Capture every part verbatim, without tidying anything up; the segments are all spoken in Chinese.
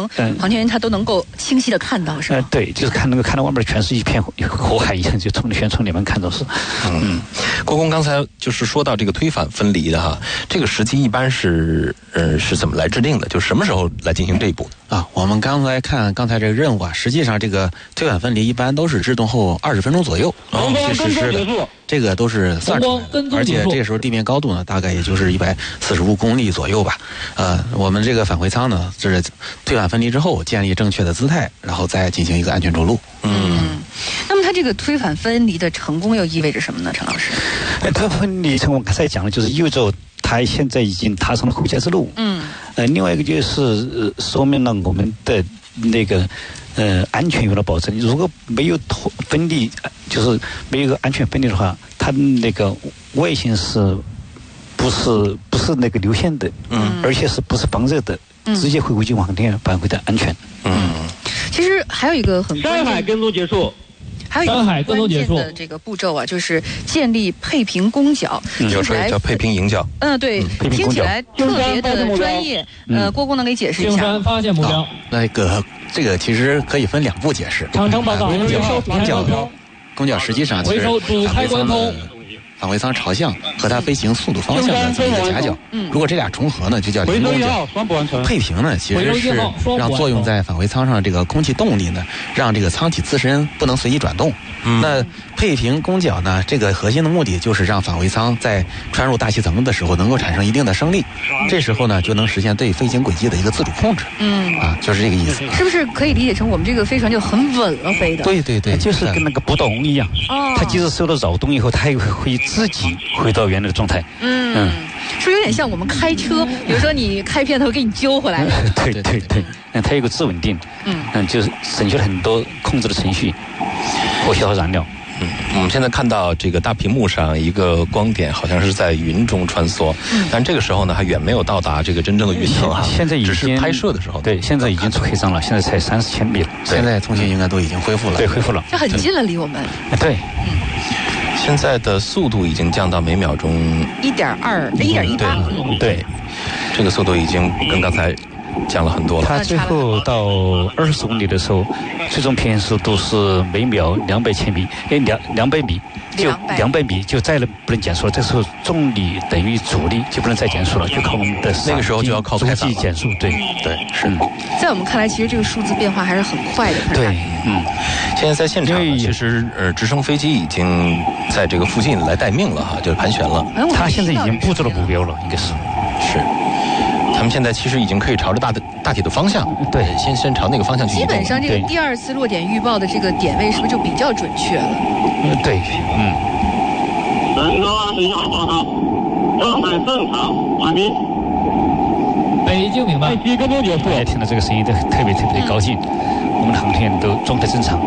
程，航天员他都能够清晰的看到，是吧？ 呃，对，就是看能够看到外面全是一片火海一样，就从全从里面看到是。 嗯，郭工刚才就是说到这个推反分离的哈，这个时期一般是呃是怎么来制定的？就什么时候来进行这一步啊？我们刚才看刚才这个任务啊，实际上这个推反分离一般都是制动后二十分钟左右去实施的，这个都是算出来的，而且这个时候地面高度呢，大概也就是一百四十五公里左右吧。呃，我们这个返回舱呢，这是推反分离之后建立正确的姿态，然后再进行一个安全着陆。 嗯，那么它这个推反分离的成功又意味着什么呢？陈老师？ 推反分离成功，刚才讲的就是意味着它现在已经踏上了回家之路。嗯。呃，另外一个就是、呃、说明了我们的那个呃安全有了保证。如果没有脱分离，就是没有一个安全分离的话，它那个外形是不是不是那个流线的？嗯。而且是不是防热的？嗯。直接会危及航天员返回的安全。 嗯。其实还有一个很山海跟踪结束。 还有一个关键的这个步骤啊，就是建立配平攻角， 嗯、有时候叫配平迎角。 嗯，对，嗯、听起来特别的专业。呃，郭工能给解释一下？ 星发现目标。 那个这个其实可以分两步解释。 长城报告。 攻角攻角攻角实际上是主开关通。 返回舱朝向和它飞行速度方向的这么一个夹角，如果这俩重合呢，就叫平攻角。配平呢，其实是让作用在返回舱上这个空气动力呢，让这个舱体自身不能随意转动。嗯、那配平攻角呢，这个核心的目的就是让返回舱在穿入大气层的时候能够产生一定的升力，这时候呢就能实现对飞行轨迹的一个自主控制。嗯，啊，就是这个意思。 是不是可以理解成我们这个飞船就很稳了飞的？ 对对对， 就是跟那个波动一样。哦，它即使受到扰动以后，它也会自己回到原来的状态。 嗯，嗯是不是有点像我们开车？比如说你开片头给你揪回来。 对对对，嗯，它有个自稳定。嗯嗯，就是省去了很多控制的程序和消耗燃料。 嗯，我们现在看到这个大屏幕上一个光点，好像是在云中穿梭，嗯、但这个时候呢，还远没有到达这个真正的云层哈。 现在已经只是拍摄的时候， 对，现在已经出黑障了，现在才三十千米了。 现在通信应该都已经恢复了， 对，恢复了， 就很近了，离我们。 对， 嗯。 现在的速度已经降到每秒钟一点二，一点一八。 对，这个速度已经跟刚才降了很多了。 它最后到二十公里的时候，最终平衡速度是每秒两百千米，哎，两两百米，就两百米就再不能减速了。这时候重力等于阻力就不能再减速了，就靠我们的那个时候就要靠逐级减速。对对是。 在我们看来，其实这个数字变化还是很快的。 对，嗯。 现在在现场，其实呃，直升飞机已经在这个附近来待命了哈，就是盘旋了。 他现在已经布置了目标了，应该是是。他们现在其实已经可以朝着大的大体的方向， 对， 先先朝那个方向去移动。 基本上这个第二次落点预报的这个点位是不是就比较准确了？ 嗯，对，嗯。 人科二十一号报告，上海正常完毕。 北京明白。一分钟结束。 大家听到这个声音都特别特别的高兴，嗯、我们的航天员都状态正常。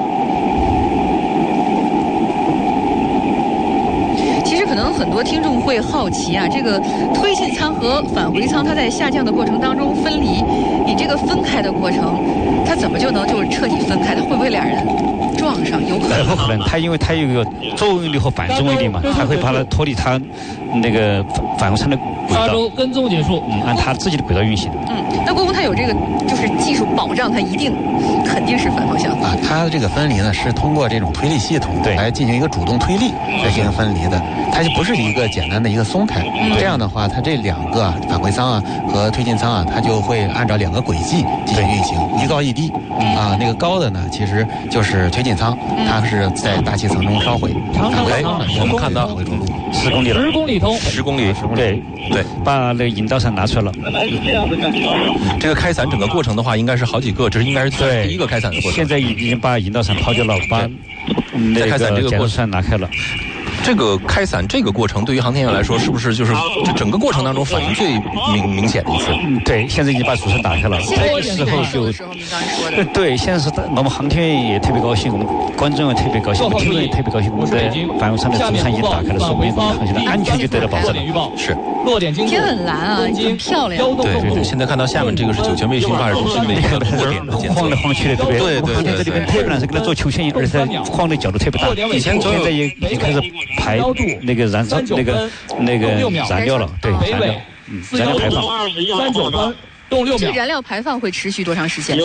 可能很多听众会好奇啊，这个推进舱和返回舱它在下降的过程当中分离，你这个分开的过程，它怎么就能就是彻底分开？它会不会俩人撞上？有可能？ 不可能，它因为它有一个作用力和反作用力嘛，它会把它脱离它那个返回舱的轨道。 跟踪结束， 嗯，按它自己的轨道运行。 嗯，那郭工它有这个就是技术保障，它一定肯定是反方向啊。它这个分离呢是通过这种推力系统来进行一个主动推力来进行分离的。它就不是一个简单的一个松开，嗯、这样的话，它这两个啊返回舱啊和推进舱啊，它就会按照两个轨迹进行运行，一高一低。嗯、啊，那个高的呢，其实就是推进舱，它是在大气层中烧毁；返回舱呢， 我们看到返回着陆， 十公里了， 十公里通， 十公里， 对对，把那个引导伞拿出来了。 这个开伞整个过程的话，应该是好几个，这是应该是第一个开伞的过程。 现在已经把引导伞抛掉了，把那个减速伞拿开了。 这个开伞这个过程对于航天员来说，是不是就是这整个过程当中反应最明明显的一次？ 嗯，对，现在已经把主伞打开了。 这个时候就呃，对，现在是我们航天员也特别高兴，我们观众也特别高兴，我们听众也特别高兴，我们的返回舱的主伞已经打开了，说明我们航天的安全就得到保证了。 是， 落点天很蓝啊，很漂亮。 对对对，现在看到下面这个是酒泉卫星发射中心的一个落点的监测， 晃来晃去的，对不对？ 对对对， 航天这里边特别难，是跟它做球旋翼，而且它晃的角度特别大。 以前现在也已经开始排那个燃烧那个那个燃料了，对，燃料，嗯，燃料排放。 三九分，动六秒。 这燃料排放会持续多长时间？